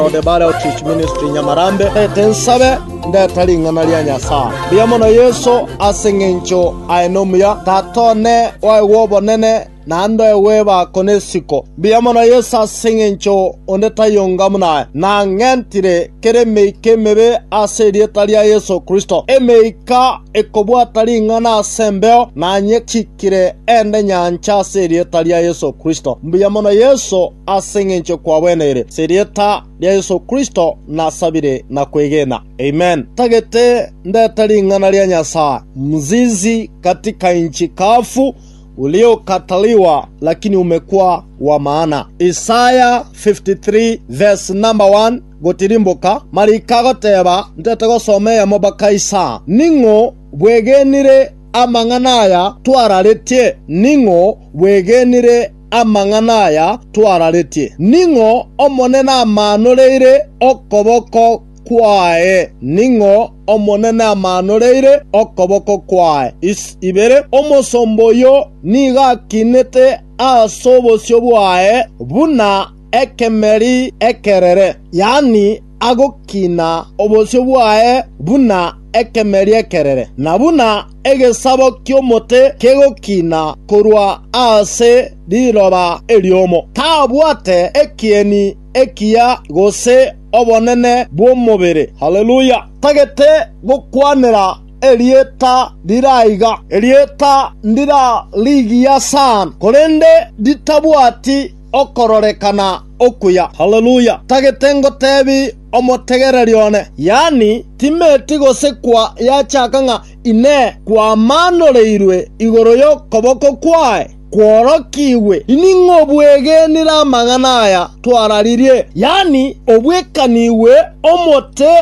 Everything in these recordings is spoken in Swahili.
The Bible Outreach Ministry Nyamarambe tensabe ndatali ngana lya nyasa biamono Yesu asengencho ainomya tatone waiwobonene nando eweba konesiko biamono Yesu asengencho ondetayongamuna na ngentire kere meike mebe asedie talia Yesu Kristo emeika ekobwa tali ngana asembeo na nyekikire ende nyancha asedie talia Yesu Kristo biamono Yesu asengencho kwa wenere sedieta ya Yesu Kristo na sabire na kwegena. Amen. Tagete ndatali ngana lya nyasa mzizi katika nchi kafu uliokataliwa lakini umekuwa wa maana. Isaiah 53 verse number 1 gotirimboka marikago teba ntetego somea mobakaisa ningo bwegenire amanganaya twararetie ningo bwegenire amanganaya twararetie ningo omonena amanoreire okoboko kwae ningo omonena amanoreire okoboko kwae ibere omosomboyo niga kinete asobosyo bwae buna ekemeri ekerere yani agokina obosyo bwae buna ekemeri ekerere na buna egesabo kyomote kegokina korwa ase diroba eliomo tabwate ekieni ekia gose obonene bw'omubiri. Haleluya. Tagete gukwanira elieta diraiga elieta ndira ligi ya san korende ditabwati okororekana okuya. Haleluya. Tagete ngotebi omotegererione yani timeti gose kwa yachakanga ine kwa manoleirwe igoro yo koboko kwae kworokiwe iningo bwegenira manganaya twararirie yani obwekaniwe omote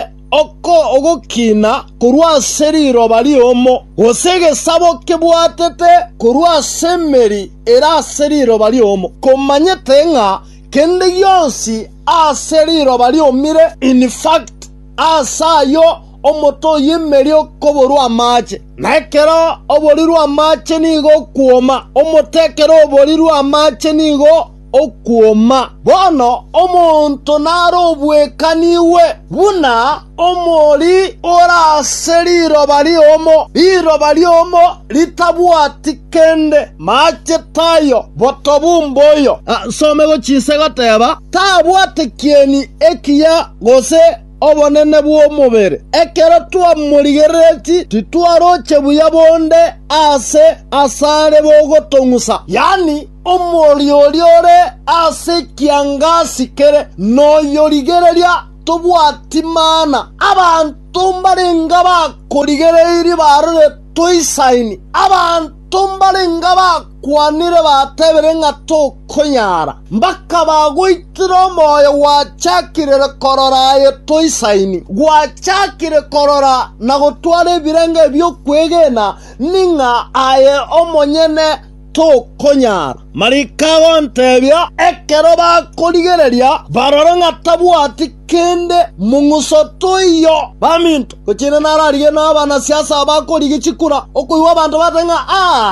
ogokina kurwa seriro baliomo gosege sabo kebwatete kurwa semeri era seriro baliomo komanyete nga kende yonsi aseriro baliomire in fact asayo omoto yemeri okoborwa amache nakero oborirwa amache nigo kuoma omotekero oborirwa amache nigo okuoma bono omonto naro bwekaniwe buna omori ora seriro baliomo litabwati kende mache tayo botobumboyo somego chisego teba tabwate kieni ekiya gose obonene bw'omubiri ekero twamurigereti titwaroche buyabonde ase asare bogotongusa yani omorioriore ase kiangasi kere noyorigereria tobwatimana abantu mbarenga bakorigereiri barore toisaini abantu mbarenga bakwanire batebere nga tokonyara mbaka bagwitiro moyo wachakire kororaye toisaini gwachakire korora na gutware birenge byo kwegena ninga aye omonyene tokonyara marikago ntebya ekero bakorigereria barora nga tabwati kende mungusotoyo baminto kuchine narariye n'abana siasa bakorige chikura okuiwa abantu batenga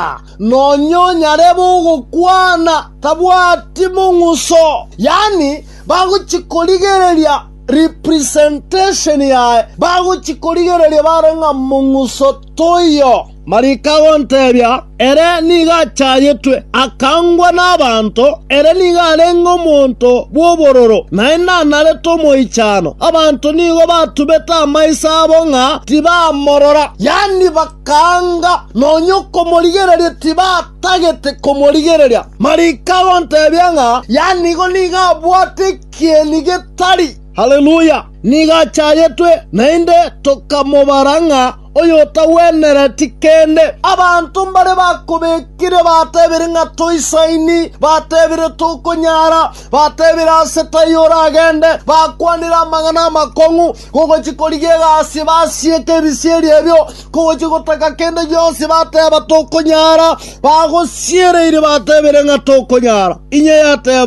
nonyonyare bugukwana tabwati munguso yani baguchikorigereria representation yae baguchikorigereria barenga mungusotoyo marikago ntebya ere niga chayetwe akangwa n'abantu ere niga arengo monto bwobororo naina nareto moichano abantu nigo batubeta amaisa abonga tibamorora yani bakanga nonyoko morigereria tibatagete komorigereria marikago ntebya nga yani go niga bwate kienige tari. Haleluya. Niga chayetwe nainde tokamobaranga oyo tawenera tikende abantu mbare bakobekire batebere nga toisaini batebere tokonyara batebere asetayora agende bakwanira amangana makongu kogo chikoligega asibasiete biseri ebyo kogo chikotaka kende yose bateba tokonyara bagosiere iri batebere nga tokonyara inye yateba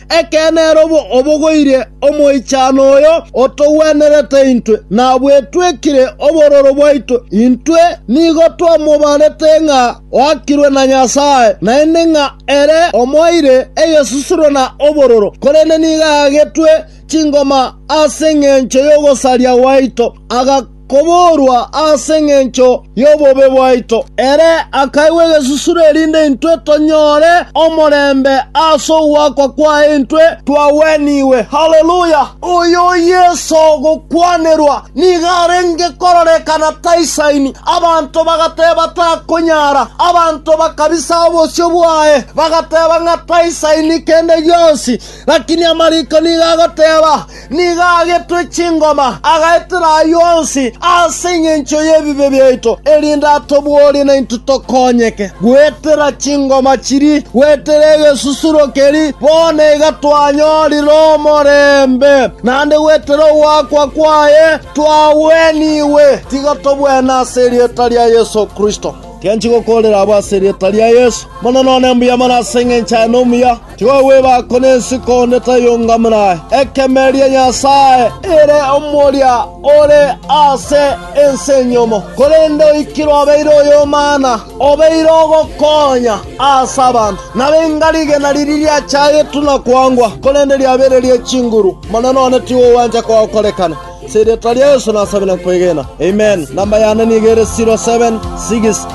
ekenero obogoire omoichano oyo otowenerete intwe na bwetwekire obororo bwaitu intwe nigo twamubarete ng'a wakirwe na Nyasaye naende ng'a ere omoire eyesusuro na obororo korene niga agetwe chingoma ase eng'encho yogosaria waito koborwa ase eng'encho y'obobe bwaito ere akaiwe gesusuro erinde intwe tonyore omorembe ase ogwakwa kwae intwe twaweniwe. Haleluya! Oyo Yesu gokwanerwa nigarenge kororekana taisaini abantu bagateba takonyara abantu bakabisa obosyo bwae bagateba ng'a taisaini kende gyosi lakini amariko nigagoteba nigagetwe chingoma agaetera yonsi ase eng'encho y'ebibe byaito erinde atobwori na intwe tokonyeke gwetera chingoma chiri gwetera egesusuro keri bone igatwanyorire omorembe nande gwetera ogwakwa kwaye twaweniwe tiga tobwena ase erieta ria Yesu Kristo kenchi gokorera abo ase erieta ria Yesu mono none mbuya mana ase eng'encho aya nomuya tiga gwebako na ensiko nde tayongamuna ekemeria Nyasaye ere omoria ore ase ensenyomo korende oikire obeire oyo mana obeire ogokonya ase abantu nabengarige na ririria chaye tunakwangwa korende riabere rie chinguru mono none tigo wanja kwakorekana serieta ria Yesu nasabina kwegena amen. Namba yane nigere 07